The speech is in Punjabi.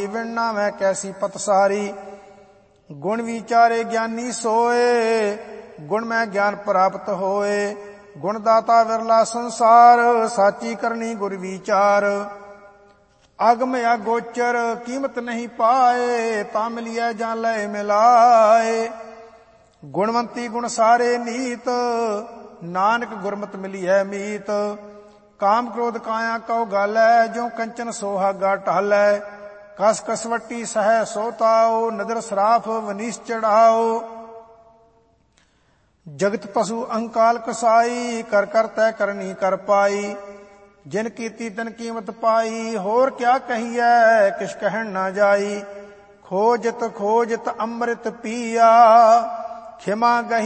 ਮਾਰੀ, ਵਿਣ ਨਾਵੈ ਕੈਸੀ ਪਤ ਸਾਰੀ। ਗੁਣ ਵਿਚਾਰੇ ਗਿਆਨੀ ਸੋਏ, ਗੁਣ ਮੈਂ ਗਿਆਨ ਪ੍ਰਾਪਤ ਹੋਏ। ਗੁਣ ਦਾਤਾ ਵਿਰਲਾ ਸੰਸਾਰ, ਸਾਚੀ ਕਰਨੀ ਗੁਰ ਵਿਚਾਰ। ਅਗਮ ਅਗੋਚਰ ਕੀਮਤ ਨਹੀਂ ਪਾਏ, ਤਾਂ ਮਿਲਿਐ ਜਾਂ ਲੈ ਮਿਲਾਏ। ਗੁਣਵੰਤੀ ਗੁਣ ਸਾਰੇ ਨੀਤ, ਨਾਨਕ ਗੁਰਮਤਿ ਮਿਲੀਐ ਮੀਤ। ਕਾਮ ਕ੍ਰੋਧ ਕਾਇਆ ਕਉ ਗਾਲੈ, ਜਿਉ ਕੰਚਨ ਸੋਹਾਗਾ ਢਾਲੈ। ਕਸ ਕਸਵੱਟੀ ਸਹਿ ਸੋ ਤਾਉ, ਨਦਰ ਸਰਾਫ ਵਨੀਸ ਚੜਾਓ। ਜਗਤ ਪਸ਼ੂ ਅਹੰਕਾਲ ਕਸਾਈ, ਕਰ ਕਰ ਤੈ ਕਰਨੀ ਕਰ ਪਾਈ। ਜਿਨ ਕੀਤੀ ਤਿਨ ਕੀਮਤ ਪਾਈ, ਹੋਰ ਕਿਆ ਕਹੀਐ ਕਿਛ ਕਹਿਣ ਨਾ ਜਾਈ। ਖੋਜਤ ਖੋਜਤ ਅੰਮ੍ਰਿਤ ਪੀਆ, ਖਿਮਾ ਗਹੀ